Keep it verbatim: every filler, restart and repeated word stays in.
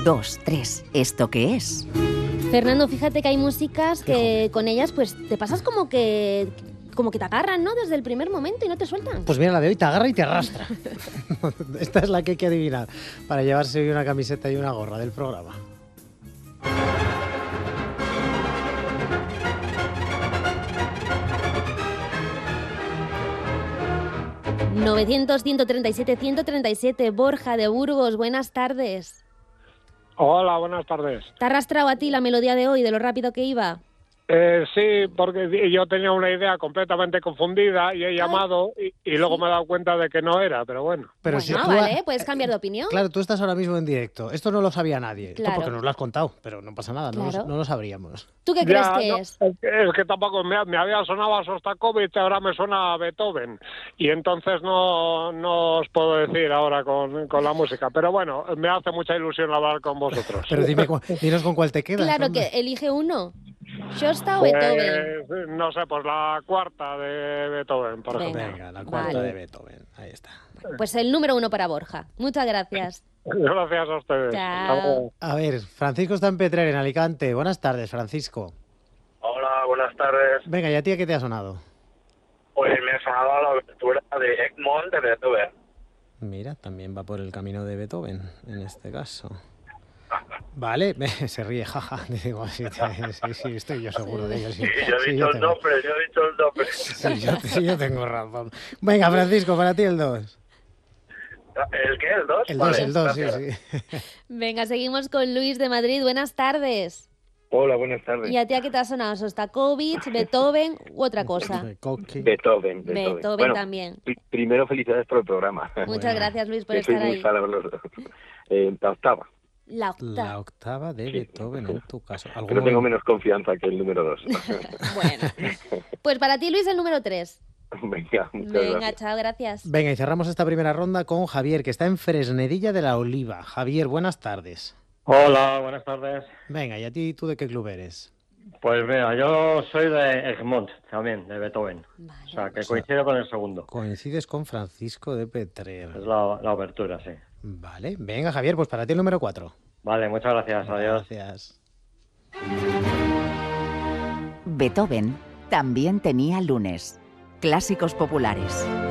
dos, tres. ¿Esto qué es? Fernando, fíjate que hay músicas que con ellas pues te pasas como que como que te agarran, ¿no? Desde el primer momento y no te sueltan. Pues mira, la de hoy te agarra y te arrastra. Esta es la que hay que adivinar para llevarse hoy una camiseta y una gorra del programa. novecientos, ciento treinta y siete, ciento treinta y siete. Borja de Burgos, buenas tardes. Hola, buenas tardes. ¿Te ha arrastrado a ti la melodía de hoy, de lo rápido que iba? Eh, sí, porque yo tenía una idea completamente confundida y he llamado y, y luego ¿Sí? me he dado cuenta de que no era, pero bueno. Pero Bueno, si tú vale, ha- puedes cambiar de opinión. Claro, tú estás ahora mismo en directo. Esto no lo sabía nadie. Esto Claro. porque nos lo has contado, pero no pasa nada, no, Claro. lo, no lo sabríamos. ¿Tú qué Ya, crees que no, es? es que, es que tampoco me, me había sonado a Sostakovich, ahora me suena a Beethoven y entonces no, no os puedo decir ahora con, con la música, pero bueno, me hace mucha ilusión hablar con vosotros. Pero dime, cu- dinos con cuál te quedas. Claro hombre. que elige uno. ¿Shosta o Pues, Beethoven? no sé, pues la cuarta de Beethoven, por Venga. ejemplo. Venga, la cuarta Vale. de Beethoven. Ahí está. Pues el número uno para Borja. Muchas gracias. Gracias a ustedes. Chao. Hasta luego. A ver, Francisco está en Petrer, en Alicante. Buenas tardes, Francisco. Hola, buenas tardes. Venga, ¿y a ti a qué te ha sonado? Pues me ha sonado la abertura de Egmont de Beethoven. Mira, también va por el camino de Beethoven, en este caso. Vale, se ríe, jaja. Digo, sí, sí, sí, estoy yo seguro de ello. Sí, Sí, yo he sí, dicho el tengo- nombre, yo he dicho el nombre. Sí, yo, sí, yo tengo razón. Venga, Francisco, para ti el dos. ¿El qué? ¿El dos? El dos, Vale, el dos, sí, gracias. sí. Venga, seguimos con Luis de Madrid. Buenas tardes. Hola, buenas tardes. ¿Y a ti a qué te ha sonado? ¿Sostakovich, Beethoven u otra cosa? Coqui. Beethoven, Beethoven. Beethoven Bueno, también. pri- primero felicidades por el programa. Muchas Bueno. gracias, Luis, por Que soy estar muy ahí. fan de los- eh, la octava, La octava. La octava de Sí. Beethoven, en tu caso. ¿Algún pero tengo momento- menos confianza que el número dos. Bueno. Pues para ti, Luis, el número tres. Venga, muchas Venga, gracias. chao, gracias. Venga, y cerramos esta primera ronda con Javier, que está en Fresnedilla de la Oliva. Javier, buenas tardes. Hola, buenas tardes. Venga, ¿y a ti tú de qué club eres? Pues mira, yo soy de Egmont, también, de Beethoven. Vale. O sea, que coincido con el segundo. Coincides con Francisco de Petrer. Es la, la abertura, sí. Vale, venga, Javier, pues para ti el número cuatro. Vale, muchas gracias. Adiós. Gracias. Beethoven también tenía lunes. Clásicos populares.